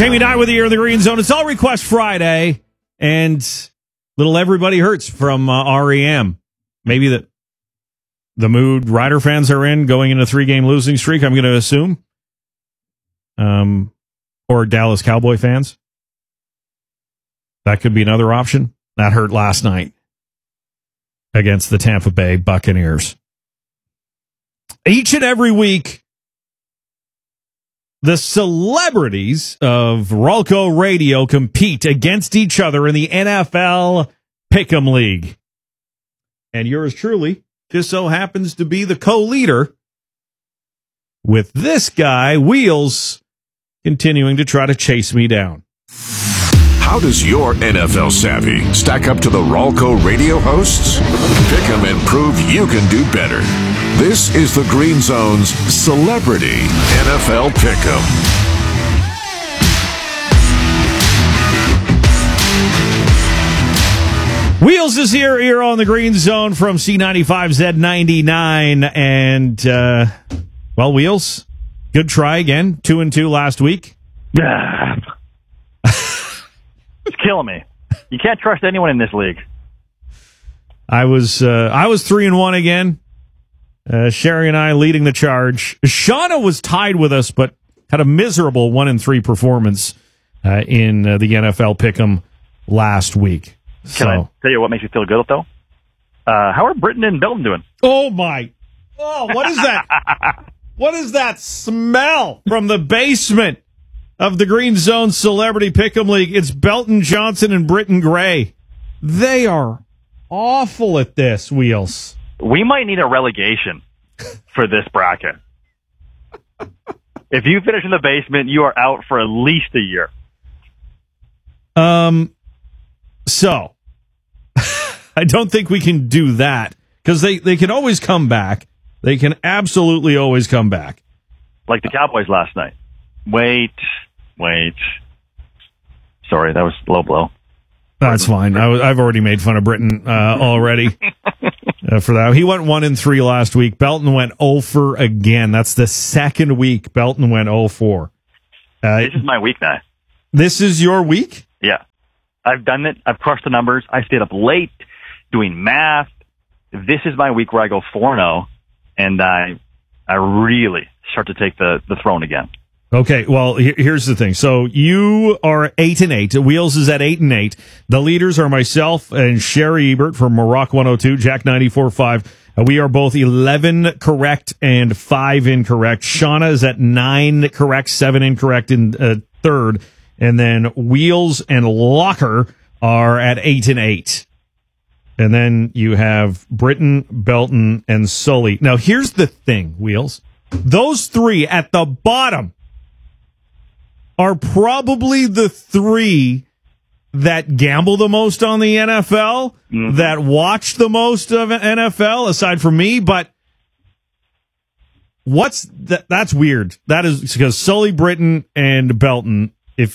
Jamie Dye with you here in the Green Zone. It's All Request Friday, and little Everybody Hurts from REM. Maybe the mood Rider fans are in going into a 3-game losing streak, I'm going to assume. Or Dallas Cowboy fans. That could be another option. That hurt last night against the Tampa Bay Buccaneers. Each and every week, the celebrities of Ralco Radio compete against each other in the NFL Pick'em League. And yours truly just so happens to be the co-leader with this guy, Wheels, continuing to try to chase me down. How does your NFL savvy stack up to the Ralco Radio hosts? Pick 'em and prove you can do better. This is the Green Zone's Celebrity NFL Pick'em. Wheels is here on the Green Zone from C95 Z99. And, well, Wheels, good try again. 2-2 last week. Yeah. It's killing me. You can't trust anyone in this league. I was 3-1 again. Sherry and I leading the charge. Shauna was tied with us, but had a miserable 1-3 performance in the NFL Pick'em last week. Can I tell you what makes me feel good, though? How are Britton and Belton doing? Oh, my. Oh, what is that? What is that smell from the basement of the Green Zone Celebrity Pick'em League? It's Belton Johnson and Britton Gray. They are awful at this, Wheels. We might need a relegation for this bracket. If you finish in the basement, you are out for at least a year. So, I don't think we can do that, because they can always come back. They can absolutely always come back. Like the Cowboys last night. Wait. Sorry, that was low blow. That's fine. I've already made fun of Britton already for that. He went 1-3 last week. Belton went 0-4 again. That's the second week Belton went 0-4. This is my week now. This is your week? Yeah. I've done it. I've crushed the numbers. I stayed up late doing math. This is my week where I go 4-0, and I really start to take the throne again. Okay, well, here's the thing. So you are 8-8. Wheels is at 8-8. The leaders are myself and Sherry Ebert from Rock 102, Jack 94.5. We are both 11 correct and 5 incorrect. Shauna is at 9 correct, 7 incorrect in third. And then Wheels and Locker are at 8-8. And then you have Britton, Belton, and Sully. Now, here's the thing, Wheels. Those three at the bottom are probably the three that gamble the most on the NFL, that watch the most of NFL, aside from me. But what's that? That's weird. That is because Sully, Britton, and Belton,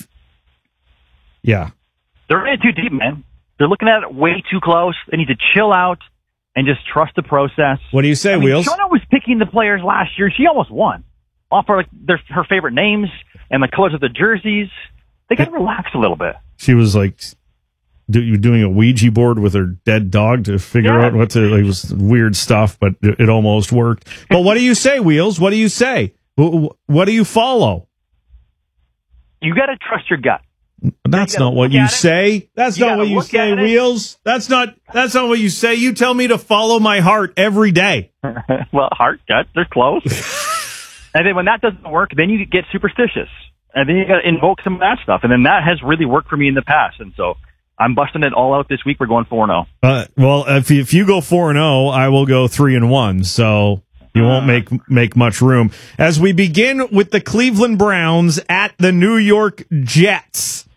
they're in too deep, man. They're looking at it way too close. They need to chill out and just trust the process. What do you say, Wheels? Shauna was picking the players last year. She almost won. Off her favorite names and the colors of the jerseys. They got to relax a little bit. She was like doing a Ouija board with her dead dog to figure out what to. It was weird stuff, but it almost worked. But what do you say, Wheels? What do you say? What do you follow? You got to trust your gut. That's not what you say. That's not what you say, Wheels. That's not what you say. You tell me to follow my heart every day. Well, heart, gut, they're close. And then when that doesn't work, then you get superstitious. And then you got to invoke some of that stuff. And then that has really worked for me in the past. And so I'm busting it all out this week. We're going 4-0. Well, if you go 4-0, I will go 3-1. So you won't make much room. As we begin with the Cleveland Browns at the New York Jets.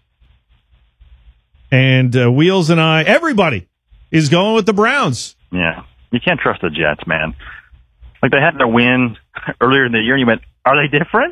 And Wheels and everybody is going with the Browns. Yeah. You can't trust the Jets, man. Like they had their win earlier in the year, and you went, are they different?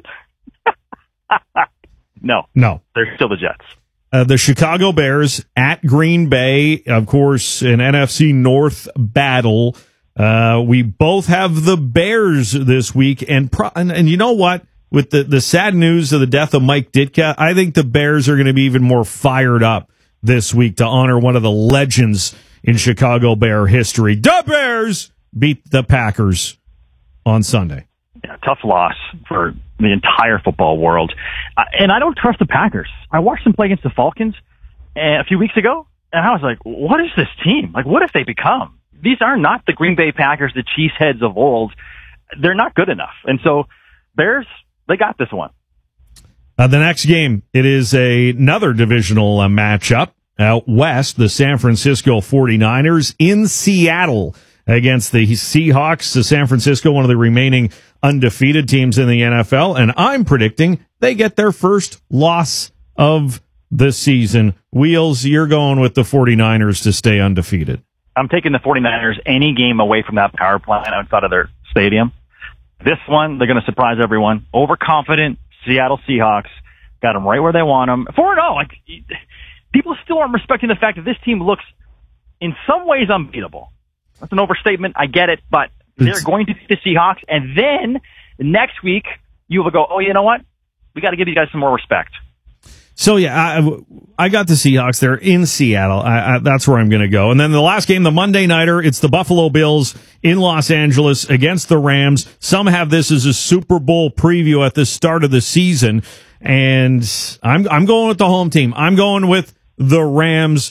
No. They're still the Jets. The Chicago Bears at Green Bay, of course, an NFC North battle. We both have the Bears this week, and you know what? with the sad news of the death of Mike Ditka, I think the Bears are going to be even more fired up this week to honor one of the legends in Chicago Bear history. The Bears beat the Packers on Sunday. Yeah, tough loss for the entire football world. And I don't trust the Packers. I watched them play against the Falcons a few weeks ago, and I was like, what is this team? Like, what have they become? These are not the Green Bay Packers, the cheeseheads of old. They're not good enough. And so Bears, they got this one. The next game, it is another divisional matchup out west. The San Francisco 49ers in Seattle against the Seahawks. The San Francisco, one of the remaining undefeated teams in the NFL. And I'm predicting they get their first loss of the season. Wheels, you're going with the 49ers to stay undefeated. I'm taking the 49ers any game away from that power plant outside of their stadium. This one, they're going to surprise everyone. Overconfident Seattle Seahawks got them right where they want them. 4-0. Like, people still aren't respecting the fact that this team looks in some ways unbeatable. That's an overstatement. I get it, but they're going to beat the Seahawks. And then next week, you will go, oh, you know what? We got to give these guys some more respect. So, yeah, I got the Seahawks. They're in Seattle. That's where I'm going to go. And then the last game, the Monday Nighter, it's the Buffalo Bills in Los Angeles against the Rams. Some have this as a Super Bowl preview at the start of the season. And I'm going with the home team. I'm going with the Rams.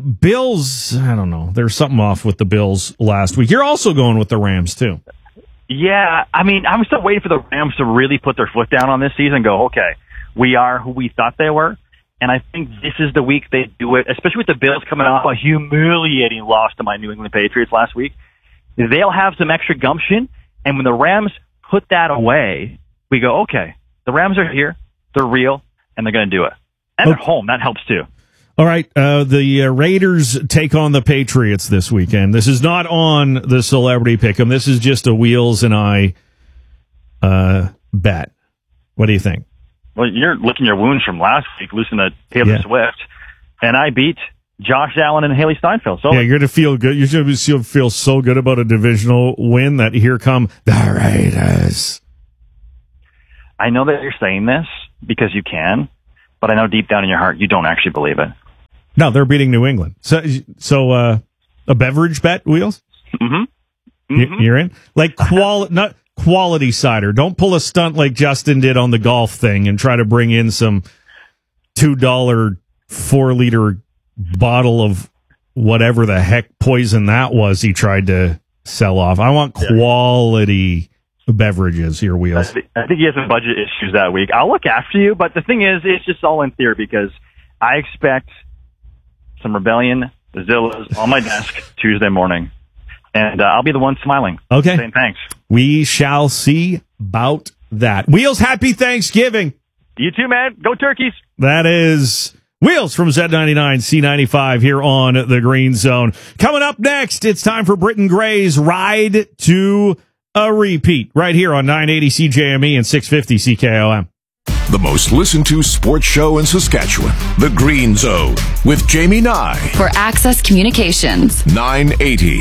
Bills, I don't know. There's something off with the Bills last week. You're also going with the Rams, too. Yeah, I mean, I'm still waiting for the Rams to really put their foot down on this season and go, okay, we are who we thought they were. And I think this is the week they do it, especially with the Bills coming off a humiliating loss to my New England Patriots last week. They'll have some extra gumption. And when the Rams put that away, we go, okay, the Rams are here, they're real, and they're going to do it. And they're home. That helps too. All right, the Raiders take on the Patriots this weekend. This is not on the Celebrity Pick'em. This is just a Wheels and I bet. What do you think? Well, you're licking your wounds from last week, losing to Taylor Swift, and I beat Josh Allen and Haley Steinfeld. So yeah, you're going to feel good. You're going to feel so good about a divisional win that here come the Raiders. I know that you're saying this because you can, but I know deep down in your heart you don't actually believe it. No, they're beating New England. So a beverage bet, Wheels? Mm-hmm. Mm-hmm. You're in? Like not quality cider. Don't pull a stunt like Justin did on the golf thing and try to bring in some $2 4-liter bottle of whatever the heck poison that was he tried to sell off. I want quality beverages here, Wheels. I think he has some budget issues that week. I'll look after you, but the thing is, it's just all in theory because I expect some rebellion, the Zillas on my desk Tuesday morning. And I'll be the one smiling. Okay. Saying thanks. We shall see about that. Wheels, happy Thanksgiving. You too, man. Go Turkeys. That is Wheels from Z99, C95 here on the Green Zone. Coming up next, it's time for Britton Gray's Ride to a Repeat right here on 980 CJME and 650 CKOM. The most listened to sports show in Saskatchewan, The Green Zone, with Jamie Nye. For Access Communications. 980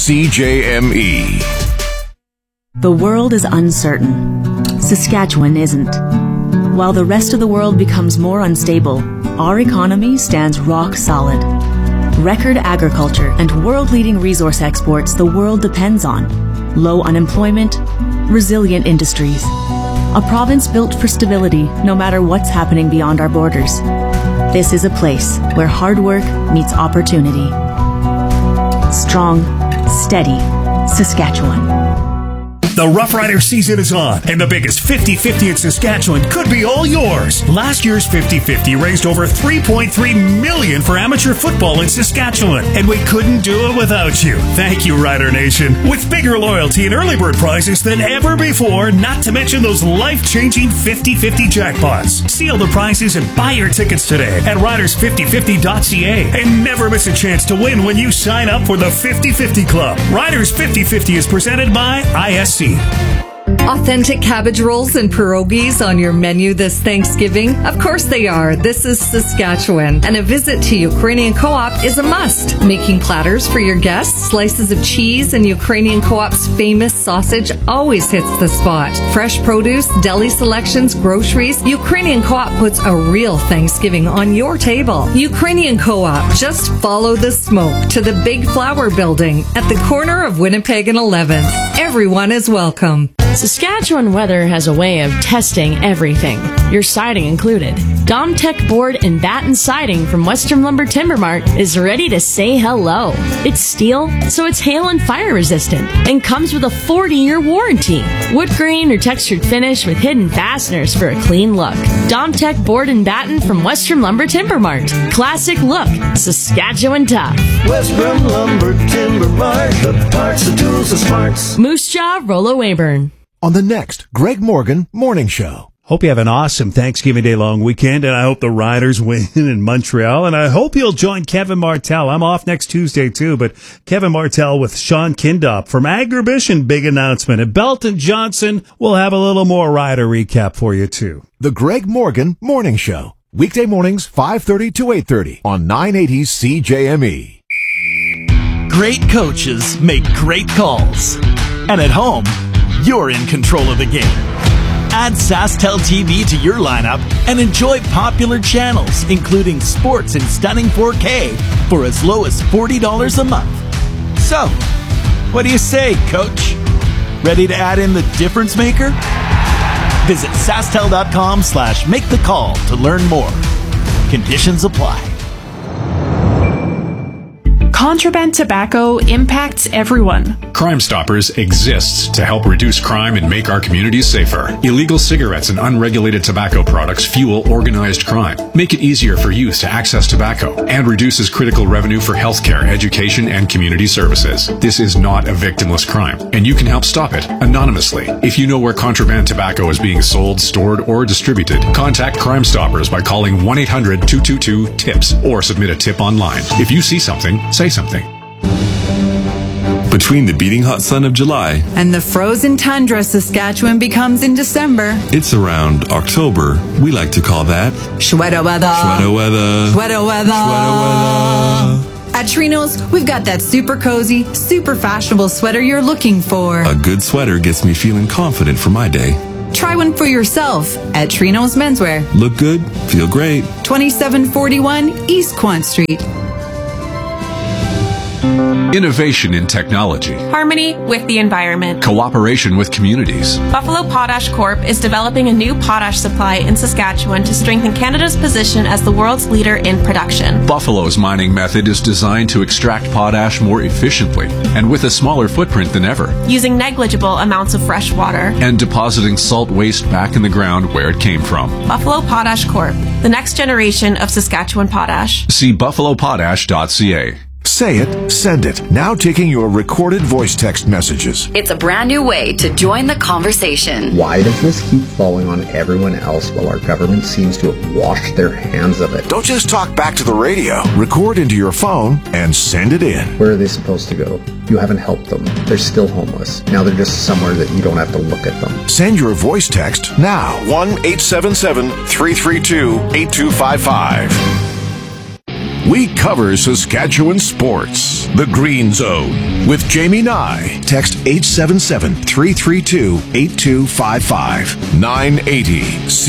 CJME. The world is uncertain. Saskatchewan isn't. While the rest of the world becomes more unstable, our economy stands rock solid. Record agriculture and world-leading resource exports the world depends on. Low unemployment, resilient industries. A province built for stability no matter what's happening beyond our borders. This is a place where hard work meets opportunity. Strong, steady Saskatchewan. The Rough Rider season is on, and the biggest 50-50 in Saskatchewan could be all yours. Last year's 50-50 raised over $3.3 million for amateur football in Saskatchewan, and we couldn't do it without you. Thank you, Rider Nation. With bigger loyalty and early bird prizes than ever before, not to mention those life-changing 50-50 jackpots. Seal the prizes and buy your tickets today at riders5050.ca, and never miss a chance to win when you sign up for the 50-50 Club. Riders 50-50 is presented by ISC. Authentic cabbage rolls and pierogies on your menu this Thanksgiving? Of course they are. This is Saskatchewan, and a visit to Ukrainian Co-op is a must. Making platters for your guests, slices of cheese, and Ukrainian Co-op's famous sausage always hits the spot. Fresh produce, deli selections, groceries, Ukrainian Co-op puts a real Thanksgiving on your table. Ukrainian Co-op, just follow the smoke to the Big Flower Building at the corner of Winnipeg and 11th. Everyone is welcome. Saskatchewan Weather has a way of testing everything, your siding included. Domtech Board and Batten Siding from Western Lumber Timber Mart is ready to say hello. It's steel, so it's hail and fire resistant, and comes with a 40-year warranty. Wood grain or textured finish with hidden fasteners for a clean look. Domtech Board and Batten from Western Lumber Timber Mart. Classic look, Saskatchewan tough. Western Lumber Timber Mart, the parts, the tools, the smarts. Moose Jaw, Rollo Weyburn. On the next Greg Morgan Morning Show. Hope you have an awesome Thanksgiving Day long weekend, and I hope the Riders win in Montreal, and I hope you'll join Kevin Martell. I'm off next Tuesday, too, but Kevin Martell with Sean Kindop from Agribition, big announcement. And Belton Johnson will have a little more Rider recap for you, too. The Greg Morgan Morning Show. Weekday mornings, 5:30 to 8:30 on 980 CJME. Great coaches make great calls. And at home, you're in control of the game. Add SaskTel TV to your lineup and enjoy popular channels, including sports in stunning 4K for as low as $40 a month. So, what do you say, Coach? Ready to add in the difference maker? Visit SaskTel.com/make-the-call to learn more. Conditions apply. Contraband tobacco impacts everyone. Crime Stoppers exists to help reduce crime and make our communities safer. Illegal cigarettes and unregulated tobacco products fuel organized crime, make it easier for youth to access tobacco, and reduces critical revenue for healthcare, education, and community services. This is not a victimless crime, and you can help stop it anonymously. If you know where contraband tobacco is being sold, stored, or distributed, contact Crime Stoppers by calling 1-800-222-TIPS or submit a tip online. If you see something, say something. Between the beating hot sun of July and the frozen tundra Saskatchewan becomes in December, it's around October. We like to call that Shwetter weather. Shwetter weather. Shwetter weather. Shwetter weather. At Trinos, we've got that super cozy, super fashionable sweater you're looking for. A good sweater gets me feeling confident for my day. Try one for yourself at Trinos Menswear. Look good, feel great. 2741 East Quant Street. Innovation in technology. Harmony with the environment. Cooperation with communities. Buffalo Potash Corp. is developing a new potash supply in Saskatchewan to strengthen Canada's position as the world's leader in production. Buffalo's mining method is designed to extract potash more efficiently and with a smaller footprint than ever, using negligible amounts of fresh water and depositing salt waste back in the ground where it came from. Buffalo Potash Corp., the next generation of Saskatchewan potash. See buffalopotash.ca. Say it, send it. Now taking your recorded voice text messages. It's a brand new way to join the conversation. Why does this keep falling on everyone else while our government seems to have washed their hands of it? Don't just talk back to the radio. Record into your phone and send it in. Where are they supposed to go? You haven't helped them. They're still homeless. Now they're just somewhere that you don't have to look at them. Send your voice text now. 1-877-332-8255. We cover Saskatchewan sports. The Green Zone with Jamie Nye. Text 877-332-8255. 980